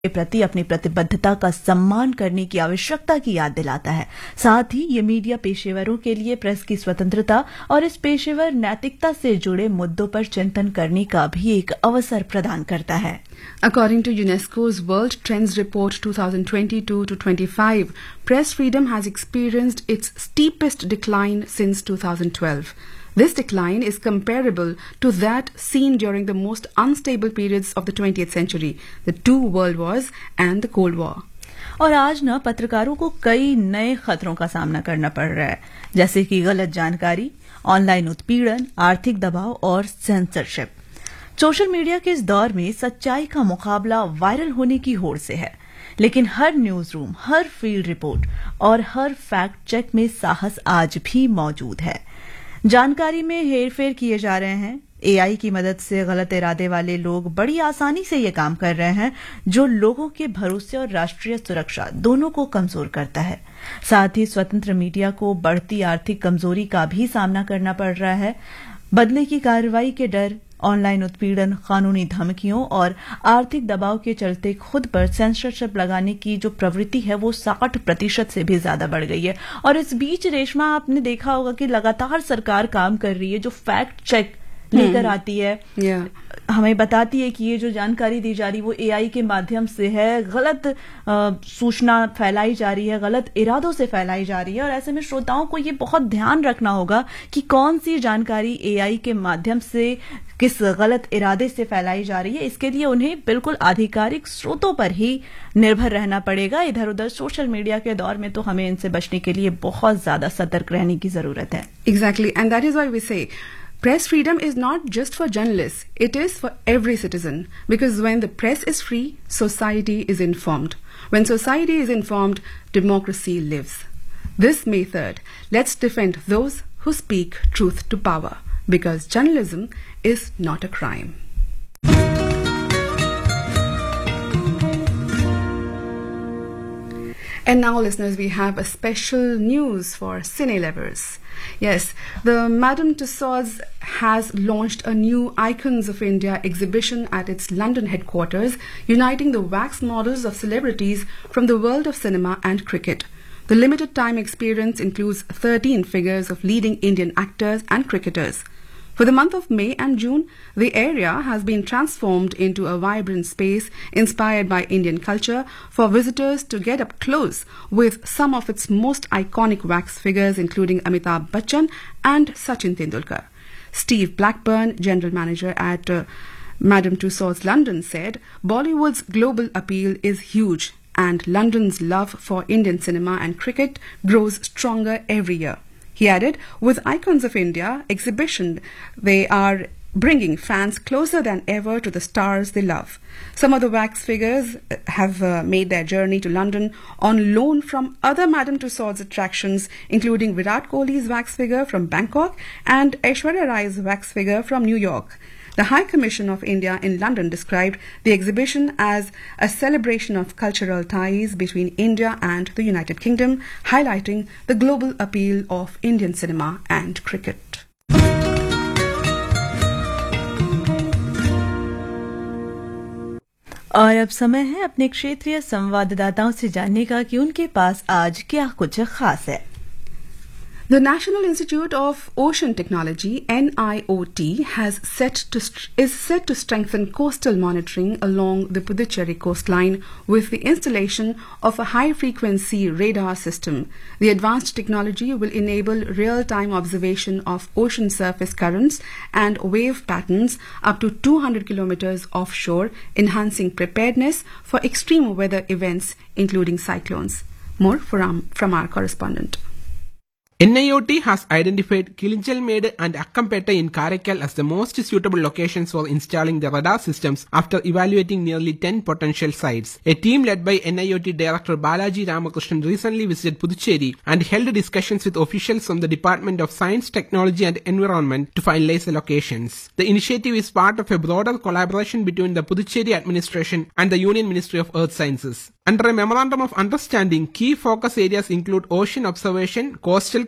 के प्रति अपनी प्रतिबद्धता का सम्मान करने की आवश्यकता की याद दिलाता है। साथ ही ये मीडिया पेशेवरों के लिए प्रेस की स्वतंत्रता और इस पेशेवर नैतिकता से जुड़े मुद्दों पर चिंतन करने का भी एक अवसर प्रदान करता है। According to UNESCO's World Trends Report 2022-25, press freedom has experienced its steepest decline since 2012. This decline is comparable to that seen during the most unstable periods of the 20th century, the two world wars and the Cold War. और आज ना पत्रकारों को कई नए खतरों का सामना करना पड़ रहा है, जैसे कि गलत जानकारी, ऑनलाइन उत्पीड़न, आर्थिक दबाव और सेंसरशिप। सोशल मीडिया के इस दौर में सच्चाई का मुकाबला वायरल होने की होड़ से है, लेकिन हर न्यूज रूम, हर फील्ड रिपोर्ट और हर फैक्ट चेक में साहस आज भी मौजूद है। जानकारी में हेरफेर किए जा रहे हैं। एआई की मदद से गलत इरादे वाले लोग बड़ी आसानी से ये काम कर रहे हैं, जो लोगों के भरोसे और राष्ट्रीय सुरक्षा दोनों को कमजोर करता है। साथ ही स्वतंत्र मीडिया को बढ़ती आर्थिक कमजोरी का भी सामना करना पड़ रहा है। बदले की कार्रवाई के डर, ऑनलाइन उत्पीड़न, कानूनी धमकियों और आर्थिक दबाव के चलते खुद पर सेंसरशिप लगाने की जो प्रवृत्ति है वो 60% से भी ज्यादा बढ़ गई है। और इस बीच रेशमा, आपने देखा होगा कि लगातार सरकार काम कर रही है, जो फैक्ट चेक लेकर आती है, हमें बताती है कि ये जो जानकारी दी जा रही वो एआई के माध्यम से है, गलत सूचना फैलाई जा रही है, गलत इरादों से फैलाई जा रही है। और ऐसे में श्रोताओं को ये बहुत ध्यान रखना होगा कि कौन सी जानकारी एआई के माध्यम से किस गलत इरादे से फैलाई जा रही है। इसके लिए उन्हें बिल्कुल आधिकारिक स्रोतों पर ही निर्भर रहना पड़ेगा। इधर उधर सोशल मीडिया के दौर में तो हमें इनसे बचने के लिए बहुत ज्यादा सतर्क रहने की जरूरत है। Exactly, and that is why we say press freedom is not just for journalists, it is for every citizen. Because when the press is free, society is informed. When society is informed, democracy lives. This May 3rd, let's defend those who speak truth to power. Because journalism is not a crime. And now, listeners, we have a special news for cine lovers. Yes, the Madame Tussauds has launched a new Icons of India exhibition at its London headquarters, uniting the wax models of celebrities from the world of cinema and cricket. The limited time experience includes 13 figures of leading Indian actors and cricketers. For the month of May and June, the area has been transformed into a vibrant space inspired by Indian culture for visitors to get up close with some of its most iconic wax figures, including Amitabh Bachchan and Sachin Tendulkar. Steve Blackburn, general manager at Madame Tussauds London, said, "Bollywood's global appeal is huge and London's love for Indian cinema and cricket grows stronger every year." He added, with Icons of India exhibition, they are bringing fans closer than ever to the stars they love. Some of the wax figures have made their journey to London on loan from other Madame Tussauds attractions, including Virat Kohli's wax figure from Bangkok and Aishwarya Rai's wax figure from New York. The High Commission of India in London described the exhibition as a celebration of cultural ties between India and the United Kingdom, highlighting the global appeal of Indian cinema and cricket. और अब समय है अपने क्षेत्रीय संवाददाताओं से जानने का कि उनके पास आज क्या कुछ खास है। The National Institute of Ocean Technology (NIOT) is set to strengthen coastal monitoring along the Puducherry coastline with the installation of a high-frequency radar system. The advanced technology will enable real-time observation of ocean surface currents and wave patterns up to 200 kilometers offshore, enhancing preparedness for extreme weather events, including cyclones. More from our correspondent. NIOT has identified Kilinjalmede and Akkampetta in Karaikal as the most suitable locations for installing the radar systems after evaluating nearly 10 potential sites. A team led by NIOT Director Balaji Ramakrishnan recently visited Puducherry and held discussions with officials from the Department of Science, Technology and Environment to finalize the locations. The initiative is part of a broader collaboration between the Puducherry administration and the Union Ministry of Earth Sciences. Under a memorandum of understanding, key focus areas include ocean observation, coastal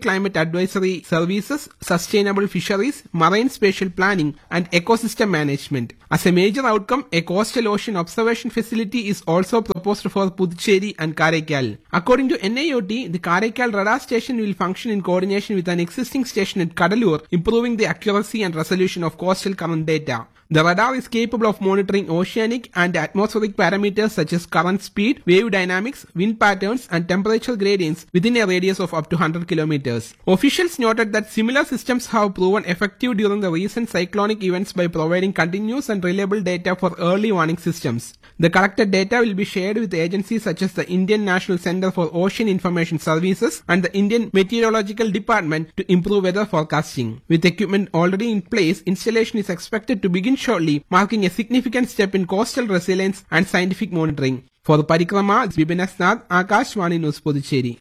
climate advisory services, sustainable fisheries, marine spatial planning, and ecosystem management. As a major outcome, a coastal ocean observation facility is also proposed for Puducherry and Karaikal. According to NIOT, the Karaikal radar station will function in coordination with an existing station at Kadalur, improving the accuracy and resolution of coastal current data. The radar is capable of monitoring oceanic and atmospheric parameters such as current speed, wave dynamics, wind patterns, and temperature gradients within a radius of up to 100 kilometers. Officials noted that similar systems have proven effective during the recent cyclonic events by providing continuous and reliable data for early warning systems. The collected data will be shared with agencies such as the Indian National Center for Ocean Information Services and the Indian Meteorological Department to improve weather forecasting. With equipment already in place, installation is expected to begin shortly, marking a significant step in coastal resilience and scientific monitoring. For the Parikrama, Bibin Asnad, Akashvani News, Puducherry.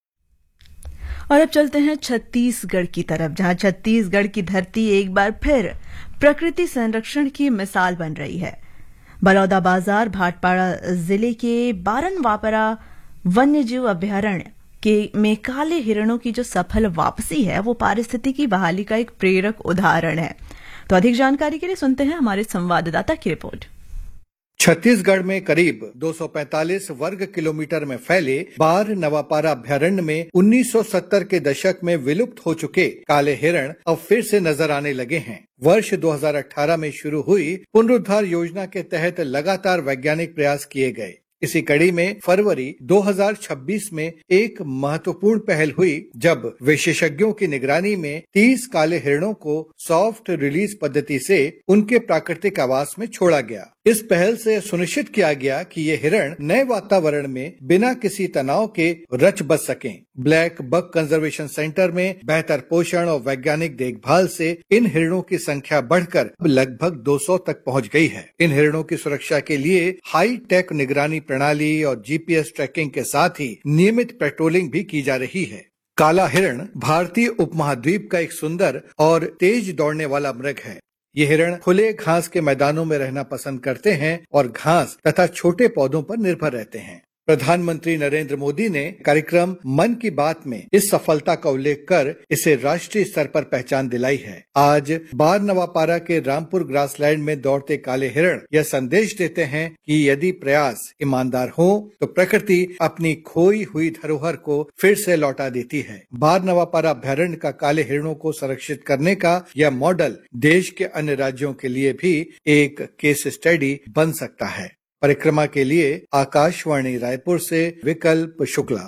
और अब चलते हैं छत्तीसगढ़ की तरफ, जहां छत्तीसगढ़ की धरती एक बार फिर प्रकृति संरक्षण की मिसाल बन रही है। बलौदाबाजार भाटपाड़ा जिले के बारनवापरा वन्यजीव अभ्यारण्य में काले हिरणों की जो सफल वापसी है वो पारिस्थितिकी बहाली का एक प्रेरक उदाहरण है। तो अधिक जानकारी के लिए सुनते हैं हमारे संवाददाता की रिपोर्ट। छत्तीसगढ़ में करीब 245 वर्ग किलोमीटर में फैले बार नवापारा अभ्यारण्य में 1970 के दशक में विलुप्त हो चुके काले हिरण अब फिर से नजर आने लगे हैं। वर्ष 2018 में शुरू हुई पुनरुद्धार योजना के तहत लगातार वैज्ञानिक प्रयास किए गए। इसी कड़ी में फरवरी 2026 में एक महत्वपूर्ण पहल हुई जब विशेषज्ञों की निगरानी में 30 काले हिरणों को सॉफ्ट रिलीज पद्धति से उनके प्राकृतिक आवास में छोड़ा गया। इस पहल से सुनिश्चित किया गया कि ये हिरण नए वातावरण में बिना किसी तनाव के रच बस सकें। ब्लैक बक कंजर्वेशन सेंटर में बेहतर पोषण और वैज्ञानिक देखभाल से इन हिरणों की संख्या बढ़कर लगभग 200 तक पहुंच गई है। इन हिरणों की सुरक्षा के लिए हाई टेक निगरानी प्रणाली और जीपीएस ट्रैकिंग के साथ ही नियमित पेट्रोलिंग भी की जा रही है। काला हिरण भारतीय उपमहाद्वीप का एक सुंदर और तेज दौड़ने वाला मृग है। ये हिरण खुले घास के मैदानों में रहना पसंद करते हैं और घास तथा छोटे पौधों पर निर्भर रहते हैं। प्रधानमंत्री नरेंद्र मोदी ने कार्यक्रम मन की बात में इस सफलता का उल्लेख कर इसे राष्ट्रीय स्तर पर पहचान दिलाई है। आज बार नवापारा के रामपुर ग्रासलैंड में दौड़ते काले हिरण यह संदेश देते हैं कि यदि प्रयास ईमानदार हो तो प्रकृति अपनी खोई हुई धरोहर को फिर से लौटा देती है। बार नवापारा अभ्यारण्य का काले हिरणों को संरक्षित करने का यह मॉडल देश के अन्य राज्यों के लिए भी एक केस स्टडी बन सकता है। परिक्रमा के लिए आकाशवाणी रायपुर से विकल्प Shukla.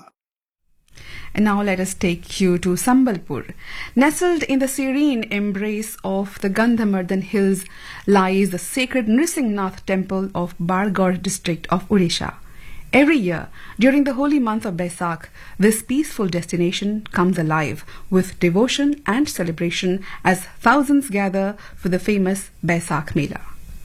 And now let us take you to Sambalpur. Nestled in the serene embrace of the Gandhamardhan hills lies the sacred Nrisingnath temple of Bargarh district of Odisha. Every year, during the holy month of Baisakh, this peaceful destination comes alive with devotion and celebration as thousands gather for the famous Baisakh Mela.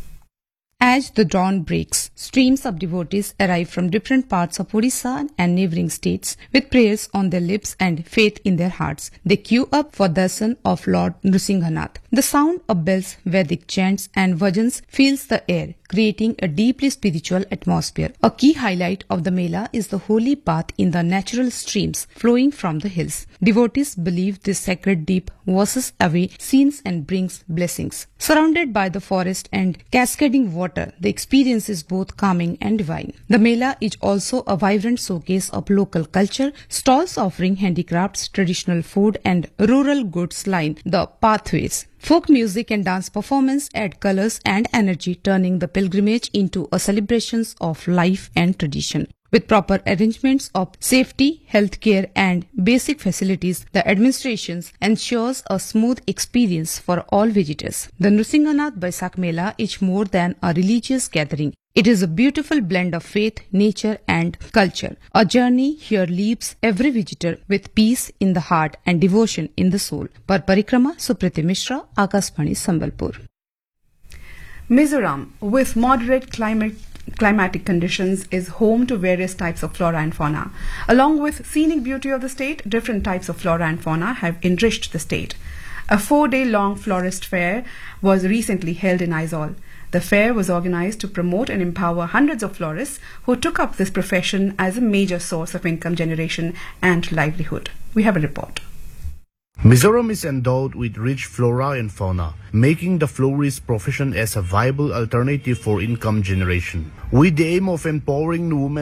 As the dawn breaks, streams of devotees arrive from different parts of Odisha and neighbouring states with prayers on their lips and faith in their hearts. They queue up for darshan of Lord Nrisinghanath. The sound of bells, Vedic chants and bhajans fills the air, creating a deeply spiritual atmosphere. A key highlight of the Mela is the holy bath in the natural streams flowing from the hills. Devotees believe this sacred deep washes away sins and brings blessings. Surrounded by the forest and cascading water, the experience is both calming and divine. The Mela is also a vibrant showcase of local culture. Stalls offering handicrafts, traditional food and rural goods line the pathways. Folk music and dance performance add colors and energy, turning the pilgrimage into a celebration of life and tradition. With proper arrangements of safety, healthcare and basic facilities, the administration ensures a smooth experience for all visitors. The Nrisinghanath Baisakh Mela is more than a religious gathering. It is a beautiful blend of faith, nature and culture. A journey here leaves every visitor with peace in the heart and devotion in the soul. Per Parikrama, Supriti Mishra, Akashvani, Sambalpur. Mizoram, with moderate climatic conditions, is home to various types of flora and fauna. Along with scenic beauty of the state, different types of flora and fauna have enriched the state. A 4-day-long florist fair was recently held in Aizawl. The fair was organized to promote and empower hundreds of florists who took up this profession as a major source of income generation and livelihood. We have a report. Mizoram is endowed with rich flora and fauna, making the florist profession as a viable alternative for income generation. With the aim of empowering women